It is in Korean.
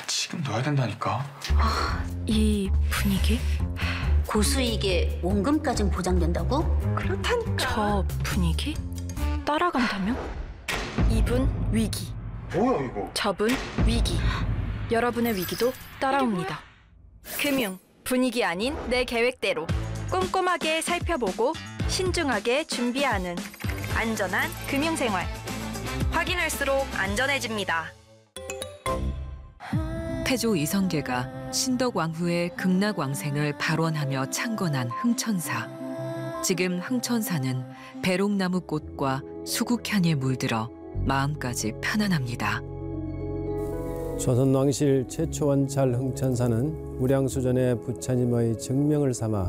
지금 넣어야 된다니까. 이 분위기? 고수익에 원금까진 보장된다고? 그렇다니까. 저 분위기? 따라간다면? 이분 위기. 뭐야 이거? 저분 위기. 여러분의 위기도 따라옵니다. 금융, 분위기 아닌 내 계획대로 꼼꼼하게 살펴보고 신중하게 준비하는 안전한 금융생활. 확인할수록 안전해집니다. 태조 이성계가 신덕왕후의 극락왕생을 발원하며 창건한 흥천사. 지금 흥천사는 배롱나무 꽃과 수국향에 물들어 마음까지 편안합니다. 조선왕실 최초 원찰 흥천사는 무량수전의 부처님의 증명을 삼아